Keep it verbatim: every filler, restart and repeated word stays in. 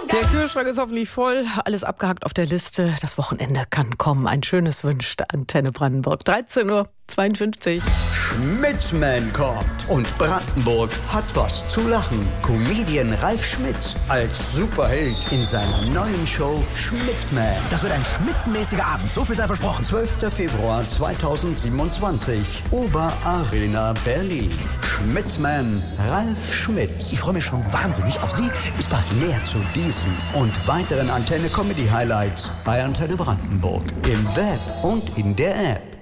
Der Kühlschrank ist hoffentlich voll, alles abgehakt auf der Liste. Das Wochenende kann kommen. Ein schönes wünscht Antenne Brandenburg. dreizehn Uhr zweiundfünfzig. Schmitzman kommt und Brandenburg hat was zu lachen. Comedian Ralf Schmitz als Superheld in seiner neuen Show Schmitzman. Das wird ein schmitzenmäßiger Abend, so viel sei versprochen. zwölfter Februar zweitausendsiebenundzwanzig, Oberarena Berlin. Schmitzman Ralf Schmitz. Ich freue mich schon wahnsinnig auf Sie. Bis bald. Mehr zu diesen und weiteren Antenne Comedy Highlights bei Antenne Brandenburg im Web und in der App.